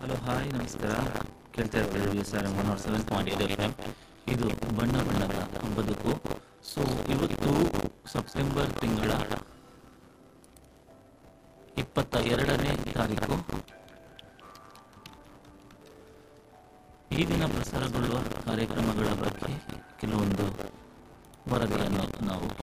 Hello hi ನಮಸ್ಕಾರ. ಕೇಳ್ತಾ ಇರ್ತೀವಿ ಸರ್ 107.8 FM. ಇದು ಬಣ್ಣ ಬಣ್ಣದ ಬದುಕು. ಸೊ ಇವತ್ತು ಸೆಪ್ಟೆಂಬರ್ ತಿಂಗಳ 22ನೇ ತಾರೀಕು. ಈ ದಿನ ಪ್ರಸಾರಗೊಳ್ಳುವ ಕಾರ್ಯಕ್ರಮಗಳ ಬಗ್ಗೆ ಕೆಲವೊಂದು ವರದಿಯನ್ನು ನಾವು